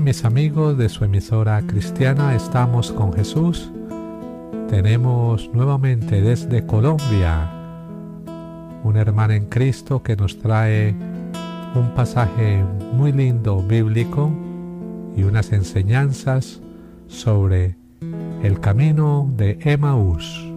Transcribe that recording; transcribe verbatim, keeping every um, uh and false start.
mis amigos de su emisora cristiana Estamos con Jesús. Tenemos nuevamente desde Colombia una hermana en Cristo que nos trae un pasaje muy lindo bíblico y unas enseñanzas sobre el camino de Emaús.